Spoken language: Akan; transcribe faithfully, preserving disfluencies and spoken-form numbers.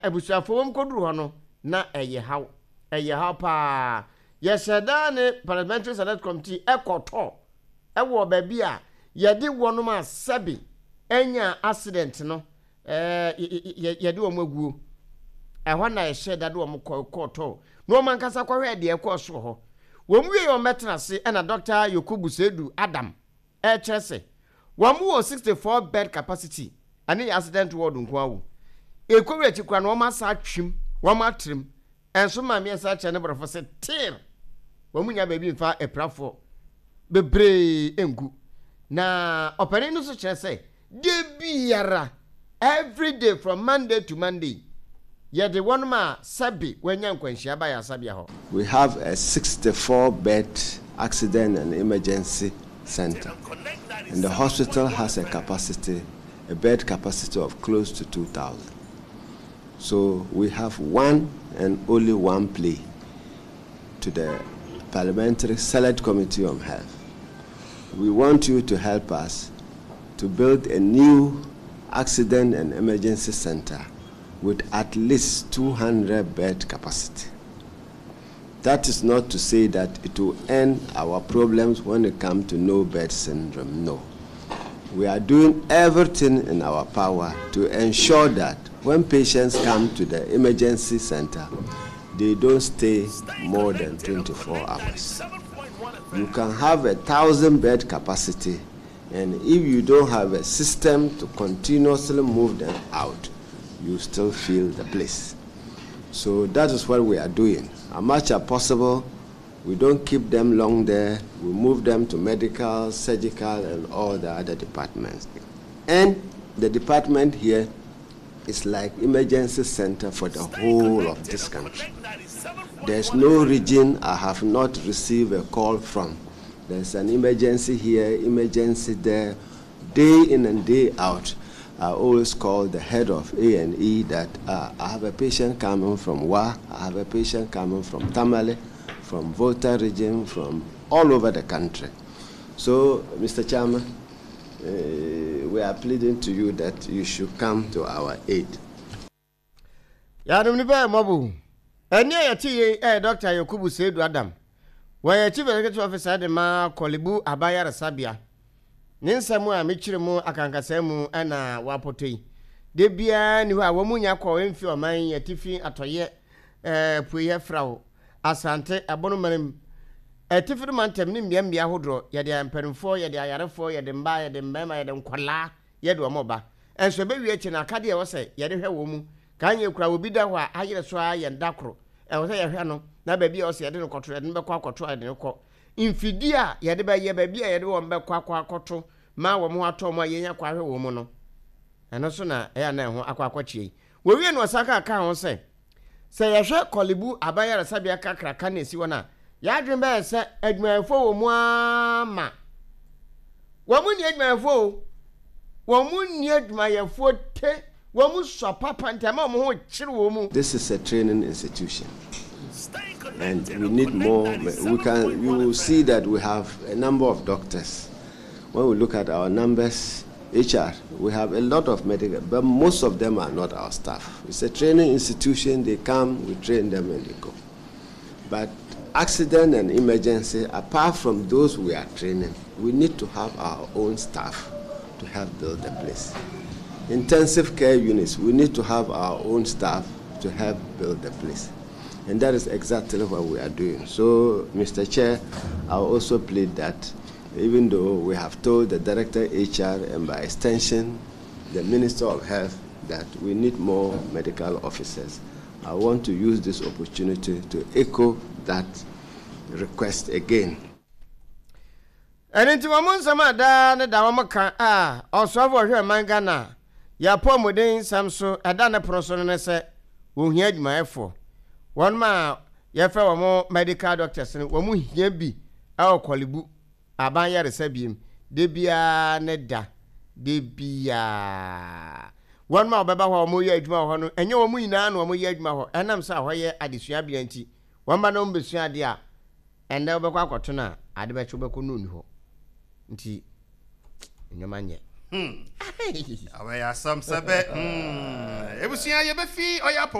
ebusuafo wom koduru ho no na eye haw eye haw pa yesheda ne parliamentary select committee ekoto ewo ba bi a yede wonom asabi enya accident no eh yede wo maguo ehwa na yesheda de wo mkoto no man kasa kwahwe de ekoso ho wo mwie yo metrase ena Doctor Yakubu Sedu Adam e chese wo mu sixty-four bed capacity ani accident ward nko awu ekowre chikwa no ma sa twim wo ma trim enso ma me sa che ne brofo se tir wo mu nya ba bi mfa eprafo bebre engu na opere no so chere say de biara every day from Monday to Monday yede one ma sabi wenya nkwanhia ba ya sabi ho. We have a sixty-four bed accident and emergency center, and the hospital has a capacity a bed capacity of close to two thousand. So we have one and only one plea to the Parliamentary Select Committee on Health. We want you to help us to build a new accident and emergency center with at least two hundred bed capacity. That is not to say that it will end our problems when it comes to no bed syndrome, no. We are doing everything in our power to ensure that when patients come to the emergency center, they don't stay more than twenty-four hours. You can have a thousand bed capacity, and if you don't have a system to continuously move them out, you still feel the place. So that is what we are doing. As much as possible, we don't keep them long there. We move them to medical, surgical, and all the other departments. And the department here is like emergency center for the whole of this country. There's no region I have not received a call from. There's an emergency here, emergency there, day in and day out. I always call the head of A and E that uh, I have a patient coming from Wa, I have a patient coming from Tamale, from Volta region, from all over the country. So, Mister Chairman, uh, we are pleading to you that you should come to our aid. Yadum ni ba mabu. Eni ayati eh Doctor Yakubu Sedu Adam. Wa chief executive officer de ma Kolibu Abayara Sabia. Ninsemu a mechiremu akankasemu ana wapotoi. De bia ni wa wamunya kwa emfi oman yatifi atoye eh puye frao. Asante abonomanem etifi mantem ni mbia mbia hodro yede ampanfo yede ayarefo yede mba yede mbema yede nkwala yede omoba. Enso be wie chi na akade e wo se yede hwe wo mu. Kanye kura obi da ho a ayere so a yenda kro. E wo se ye hwe no na ba bia o se yede no kotro yede be kwa kotro yede ne ko. Infidia yede ba ye ba bia yede wo mbe kwa kwa koto ma wo mo ato mo yenya kwa hwe wo mu no eno so na e na ho akwa akwachi wo wie no saka aka ho se se ye hwe Kolibu Abayara Sabia kakra ka na si wona ya dwen be se adwumayefo wo mu ama wo mu ni adwumayefo wo mu ni adwumayefo te wo mu so papa ntama mo ho chire wo mu. This is a training institution, and we need more. We can you will see that we have a number of doctors. When we look at our numbers, H R, we have a lot of medical, but most of them are not our staff. It's a training institution. They come, we train them, and they go. But accident and emergency, apart from those we are training, we need to have our own staff to help build the place. Intensive care units, we need to have our own staff to help build the place. And that is exactly what we are doing. So, Mister Chair, I also plead that even though we have told the Director H R and by extension the Minister of Health that we need more medical officers, I want to use this opportunity to echo that request again. And into Mamun Sama da ne da wamaka ah osofo hwe mangana ya pomodin samso adana proso ne se wo hia adwumayefo won ma ya fe wo mo medical doctors ne wo mu hia bi a Kolibu Abayara Sabia de bia ne da de bia won ma obeba ho mo ye adwuma ho no enye wo mu nyina na wo mo ye adwuma ho enam sa ho ye adesua bia nti won ba no mbesua de a ende obekwa akoto na ade becho beko no ni ho nti nyoma nye Hmm. Away some sabe. Hmm. Ebusia ye be fi oya